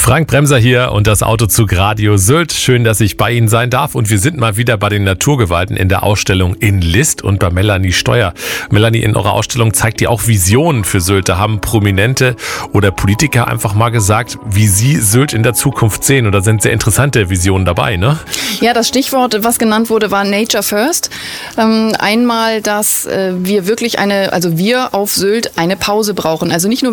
Frank Bremser hier und das Autozug Radio Sylt. Schön, dass ich bei Ihnen sein darf. Und wir sind mal wieder bei den Naturgewalten in der Ausstellung in List und bei Melanie Steuer. Melanie, in eurer Ausstellung zeigt ihr auch Visionen für Sylt. Da haben Prominente oder Politiker einfach mal gesagt, wie sie Sylt in der Zukunft sehen. Und da sind sehr interessante Visionen dabei, ne? Ja, das Stichwort, was genannt wurde, war Nature First. Einmal, dass wir wirklich wir auf Sylt eine Pause brauchen. Also nicht nur